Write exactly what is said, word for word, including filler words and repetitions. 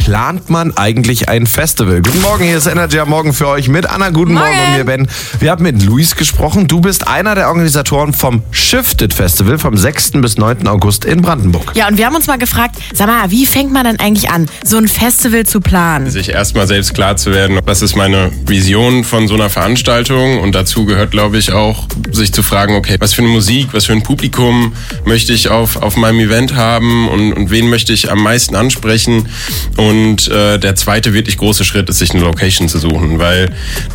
plant man eigentlich ein Festival? Guten Morgen, hier ist Energy am Morgen für euch mit Anna. Guten Morgen, Morgen. und mir Ben. Wir haben mit Luis gesprochen. Du bist einer der Organisatoren vom Shifted Festival vom sechsten bis neunten August in Brandenburg. Ja, und wir haben uns mal gefragt, sag mal, wie fängt man denn eigentlich an, so ein Festival zu planen? Sich erstmal selbst klar zu werden, was ist meine Vision von so einer Veranstaltung, und dazu gehört, glaube ich, auch, sich zu fragen, okay, was für eine Musik, was für ein Publikum möchte ich auf, auf meinem Event haben und, und wen möchte ich am meisten ansprechen. Und äh, der zweite wirklich große Schritt ist, sich eine Location zu suchen, weil